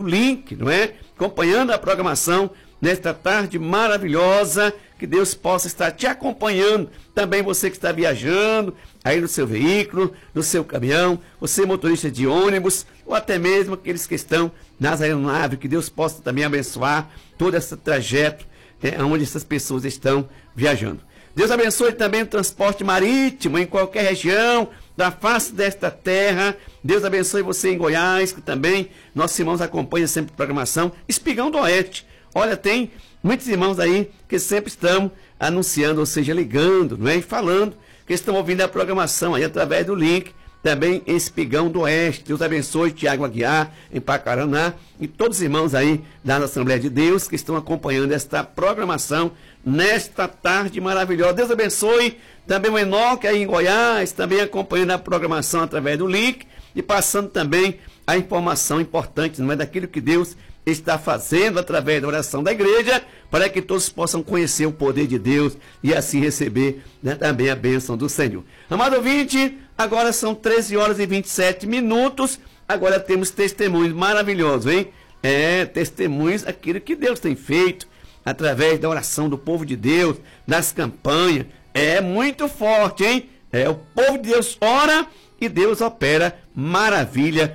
link, não é? Acompanhando a programação nesta tarde maravilhosa, que Deus possa estar te acompanhando, também você que está viajando, aí no seu veículo, no seu caminhão, você motorista de ônibus, ou até mesmo aqueles que estão nas aeronaves, que Deus possa também abençoar todo esse trajeto, onde essas pessoas estão viajando. Deus abençoe também o transporte marítimo em qualquer região da face desta terra. Deus abençoe você em Goiás, que também nossos irmãos acompanham sempre a programação. Espigão do Oeste. Olha, tem muitos irmãos aí que sempre estão anunciando, ou seja, ligando, não é? E falando que estão ouvindo a programação aí através do link, também em Espigão do Oeste. Deus abençoe Tiago Aguiar, em Pacaraná, e todos os irmãos aí da Assembleia de Deus que estão acompanhando esta programação nesta tarde maravilhosa. Deus abençoe também o Enoque aí em Goiás, também acompanhando a programação através do link e passando também a informação importante, não é, daquilo que Deus está fazendo através da oração da igreja, para que todos possam conhecer o poder de Deus e assim receber, né, também a bênção do Senhor. Amado ouvinte, agora são 13 horas e 27 minutos, agora temos testemunhos maravilhosos, hein? Testemunhos daquilo que Deus tem feito, através da oração do povo de Deus, das campanhas. É muito forte, hein? O povo de Deus ora e Deus opera maravilha,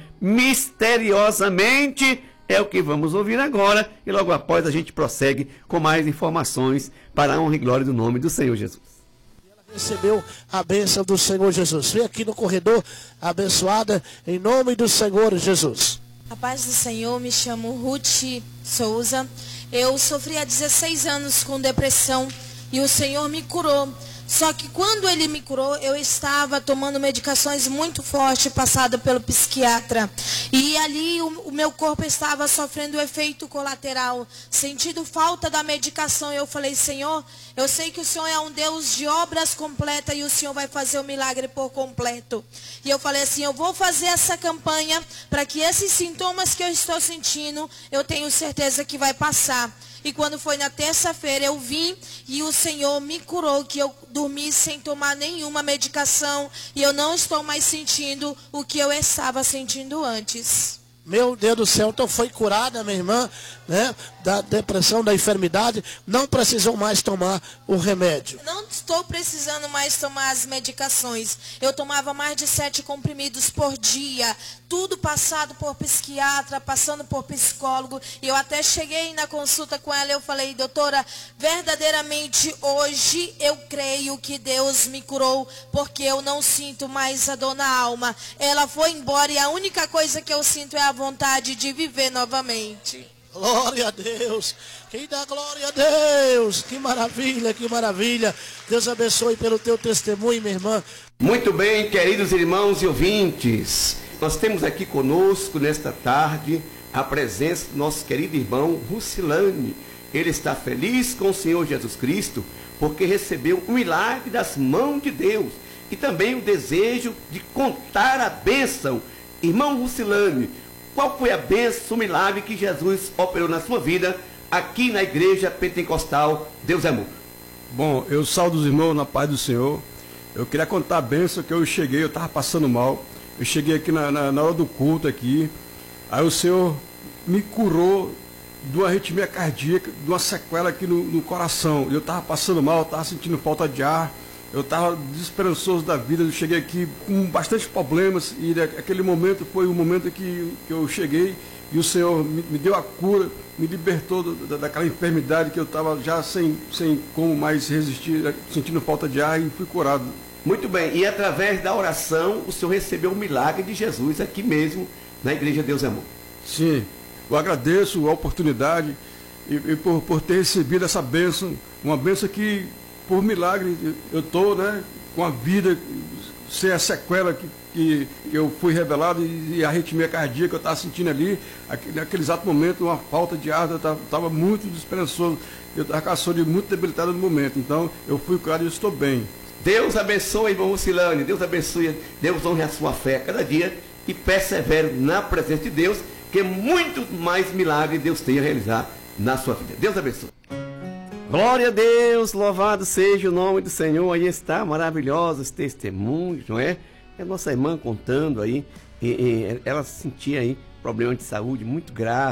misteriosamente. É o que vamos ouvir agora e logo após a gente prossegue com mais informações para a honra e glória do nome do Senhor Jesus. Ela recebeu a bênção do Senhor Jesus. Vem aqui no corredor, abençoada em nome do Senhor Jesus. A paz do Senhor, me chamo Ruth Souza. Eu sofri há 16 anos com depressão e o Senhor me curou. Só que quando Ele me curou, eu estava tomando medicações muito fortes, passada pelo psiquiatra. E ali o meu corpo estava sofrendo efeito colateral, sentindo falta da medicação. Eu falei, Senhor, eu sei que o Senhor é um Deus de obras completas e o Senhor vai fazer o milagre por completo. E eu falei assim, eu vou fazer essa campanha para que esses sintomas que eu estou sentindo, eu tenho certeza que vai passar. E quando foi na terça-feira eu vim e o Senhor me curou, que eu dormi sem tomar nenhuma medicação e eu não estou mais sentindo o que eu estava sentindo antes. Meu Deus do céu, então foi curada, minha irmã, né, da depressão, da enfermidade, não precisou mais tomar o remédio. Não estou precisando mais tomar as medicações. Eu tomava mais de 7 comprimidos por dia, tudo passado por psiquiatra, passando por psicólogo. E eu até cheguei na consulta com ela e eu falei, doutora, verdadeiramente hoje eu creio que Deus me curou, porque eu não sinto mais a dor na alma. Ela foi embora e a única coisa que eu sinto é a vontade de viver novamente. Glória a Deus. Quem dá glória a Deus. Que maravilha, que maravilha. Deus abençoe pelo teu testemunho, minha irmã. Muito bem, queridos irmãos e ouvintes. Nós temos aqui conosco nesta tarde a presença do nosso querido irmão Rucilane. Ele está feliz com o Senhor Jesus Cristo porque recebeu o milagre das mãos de Deus e também o desejo de contar a bênção. Irmão Rucilane, qual foi a bênção, o milagre que Jesus operou na sua vida aqui na Igreja Pentecostal Deus é Amor? Bom, eu saúdo os irmãos na paz do Senhor. Eu queria contar a bênção que eu cheguei, eu estava passando mal. Eu cheguei aqui na hora do culto aqui. Aí o Senhor me curou de uma arritmia cardíaca, de uma sequela aqui no coração. Eu estava passando mal, estava sentindo falta de ar. Eu estava desesperançoso da vida, eu cheguei aqui com bastante problemas e aquele momento foi o momento que eu cheguei e o Senhor me deu a cura, me libertou daquela enfermidade que eu estava já sem como mais resistir, sentindo falta de ar e fui curado. Muito bem, e através da oração o Senhor recebeu o milagre de Jesus aqui mesmo na Igreja Deus é Amor. Sim, eu agradeço a oportunidade e por ter recebido essa bênção, uma bênção que por milagre eu estou, né, com a vida, sem a sequela que eu fui revelado e a arritmia cardíaca que eu estava sentindo ali, naquele exato momento, uma falta de ar, eu estava muito desesperançoso, eu estava com a saúde muito debilitada no momento, então eu fui curado e estou bem. Deus abençoe, irmão Rucilane, Deus abençoe, Deus honre a sua fé cada dia e persevere na presença de Deus, que muito mais milagre Deus tem a realizar na sua vida. Deus abençoe. Glória a Deus, louvado seja o nome do Senhor. Aí está, maravilhosos testemunhos, não é? É a nossa irmã contando aí, ela sentia aí problema de saúde muito grave,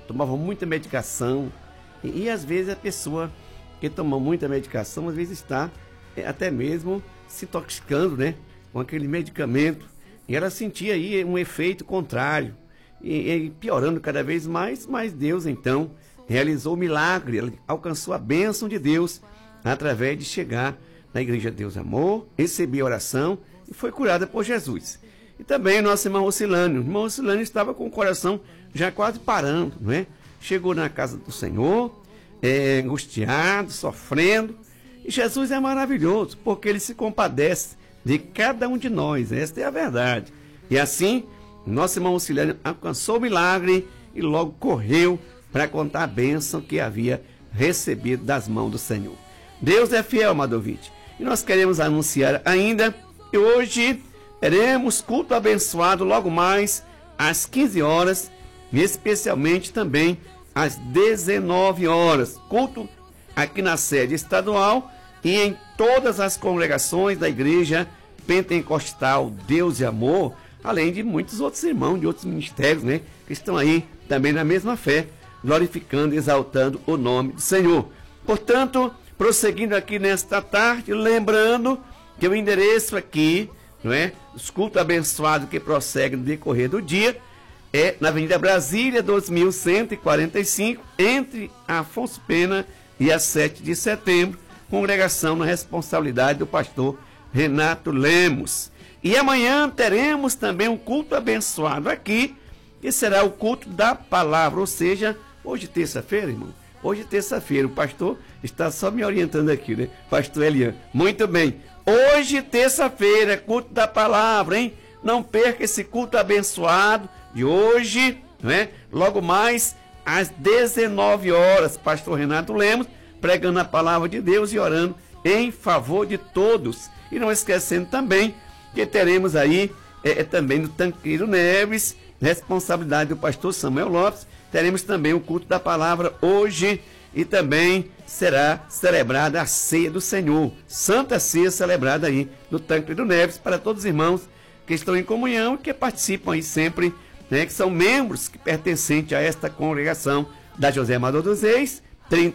tomava muita medicação, e às vezes a pessoa que toma muita medicação, às vezes está até mesmo se intoxicando, né, com aquele medicamento, e ela sentia aí um efeito contrário, e piorando cada vez mais, mas Deus então realizou o milagre, ela alcançou a bênção de Deus, através de chegar na Igreja Deus Amor, receber a oração, e foi curada por Jesus. E também o nosso irmão Ocilânio. O irmão Ocilânio estava com o coração já quase parando, não é? Chegou na casa do Senhor, angustiado, sofrendo. E Jesus é maravilhoso, porque Ele se compadece de cada um de nós. Esta é a verdade. E assim, nosso irmão Ocilânio alcançou o milagre e logo correu para contar a bênção que havia recebido das mãos do Senhor. Deus é fiel, amado ouvinte. E nós queremos anunciar ainda que hoje teremos culto abençoado logo mais às 15 horas, e especialmente também às 19 horas. Culto aqui na sede estadual e em todas as congregações da Igreja Pentecostal Deus e Amor, além de muitos outros irmãos de outros ministérios, né, que estão aí também na mesma fé, glorificando e exaltando o nome do Senhor. Portanto, prosseguindo aqui nesta tarde, lembrando que o endereço aqui, não é? Os cultos abençoados que prosseguem no decorrer do dia é na Avenida Brasília, 2145, entre Afonso Pena e a 7 de setembro, congregação na responsabilidade do pastor Renato Lemos. E amanhã teremos também um culto abençoado aqui, que será o culto da palavra, ou seja, hoje terça-feira, irmão. Hoje terça-feira, o pastor está só me orientando aqui, né? Pastor Elian. Muito bem. Hoje terça-feira, culto da palavra, hein? Não perca esse culto abençoado de hoje, né? Logo mais às 19 horas, pastor Renato Lemos pregando a palavra de Deus e orando em favor de todos. E não esquecendo também que teremos aí também no Tancredo Neves, responsabilidade do pastor Samuel Lopes. Teremos também o culto da palavra hoje e também será celebrada a ceia do Senhor, Santa Ceia celebrada aí no Tancredo Neves, para todos os irmãos que estão em comunhão e que participam aí sempre, né, que são membros que pertencentes a esta congregação da José Amador dos Reis,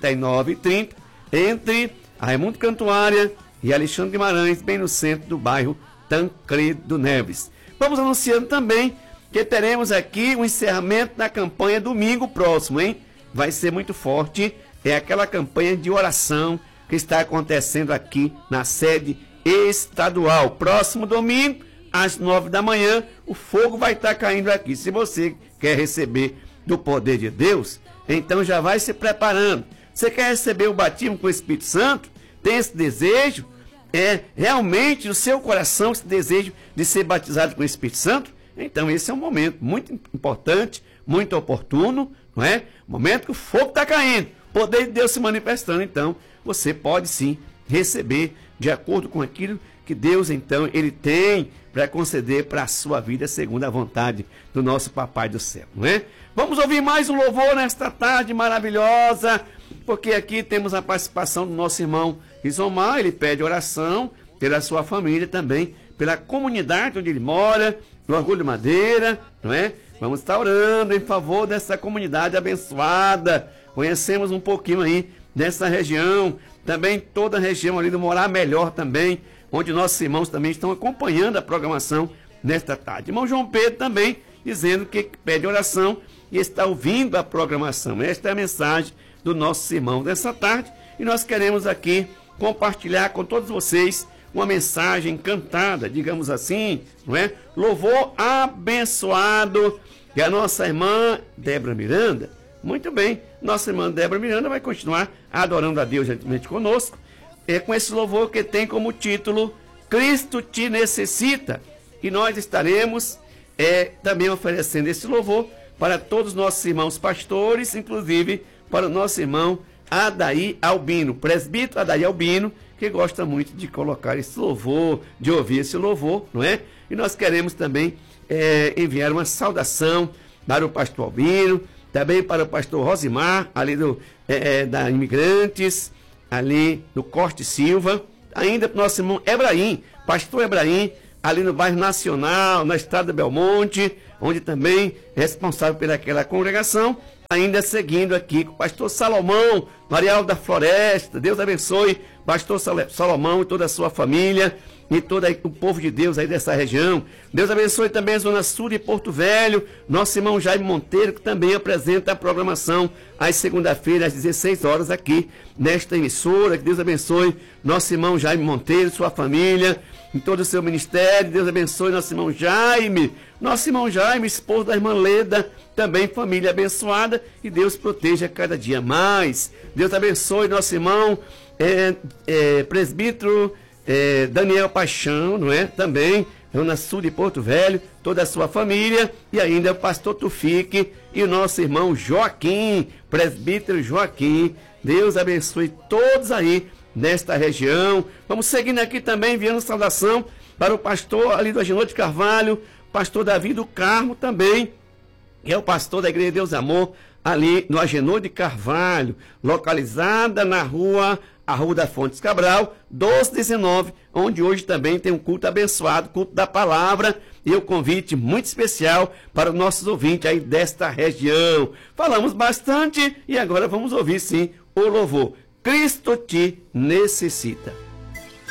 3930, entre a Raimundo Cantuária e Alexandre Guimarães, bem no centro do bairro Tancredo Neves. Vamos anunciando também que teremos aqui o encerramento da campanha domingo próximo, hein? Vai ser muito forte, é aquela campanha de oração que está acontecendo aqui na sede estadual. Próximo domingo, às 9 da manhã, o fogo vai estar caindo aqui. Se você quer receber do poder de Deus, então já vai se preparando. Você quer receber o batismo com o Espírito Santo? Tem esse desejo? Realmente no seu coração esse desejo de ser batizado com o Espírito Santo? Então esse é um momento muito importante, muito oportuno, não é? Momento que o fogo está caindo, o poder de Deus se manifestando. Então você pode sim receber de acordo com aquilo que Deus então ele tem para conceder para a sua vida segundo a vontade do nosso Papai do Céu, não é? Vamos ouvir mais um louvor nesta tarde maravilhosa, porque aqui temos a participação do nosso irmão Isomar. Ele pede oração pela sua família também, pela comunidade onde ele mora, no Orgulho Madeira, não é? Vamos estar orando em favor dessa comunidade abençoada. Conhecemos um pouquinho aí dessa região, também toda a região ali do Morar Melhor também, onde nossos irmãos também estão acompanhando a programação nesta tarde. Irmão João Pedro também dizendo que pede oração e está ouvindo a programação. Esta é a mensagem do nosso irmão dessa tarde, e nós queremos aqui compartilhar com todos vocês uma mensagem cantada, digamos assim, não é? Louvor abençoado, que a nossa irmã Débora Miranda, muito bem, nossa irmã Débora Miranda vai continuar adorando a Deus juntamente conosco, com esse louvor que tem como título Cristo te necessita, e nós estaremos também oferecendo esse louvor para todos os nossos irmãos pastores, inclusive para o nosso irmão Adair Albino, presbítero Adair Albino, que gosta muito de colocar esse louvor, de ouvir esse louvor, não é? E nós queremos também enviar uma saudação para o pastor Albino, também para o pastor Rosimar, ali da Imigrantes, ali do Corte Silva, ainda para o nosso irmão Ebraim, pastor Ebraim, ali no bairro Nacional, na estrada Belmonte, onde também é responsável pelaquela congregação, Ainda seguindo aqui com o pastor Salomão, Marial da Floresta. Deus abençoe pastor Salomão e toda a sua família e todo o povo de Deus aí dessa região. Deus abençoe também a Zona Sul de Porto Velho, nosso irmão Jaime Monteiro, que também apresenta a programação às segunda-feiras, às 16 horas aqui nesta emissora. Que Deus abençoe nosso irmão Jaime Monteiro, sua família, em todo o seu ministério. Deus abençoe nosso irmão Jaime, esposo da irmã Leda, também família abençoada, e Deus proteja cada dia mais. Deus abençoe nosso irmão presbítero Daniel Paixão, não é? Também, Zona Sul de Porto Velho, toda a sua família, e ainda o pastor Tufique e o nosso irmão Joaquim, presbítero Joaquim. Deus abençoe todos aí nesta região. Vamos seguindo aqui também, enviando saudação para o pastor ali do Agenor de Carvalho, pastor Davi do Carmo também, que é o pastor da Igreja de Deus Amor, ali no Agenor de Carvalho, localizada na rua da Fontes Cabral, 1219, onde hoje também tem um culto abençoado, culto da palavra, e o convite muito especial para os nossos ouvintes aí desta região. Falamos bastante e agora vamos ouvir sim o louvor. Cristo te necessita.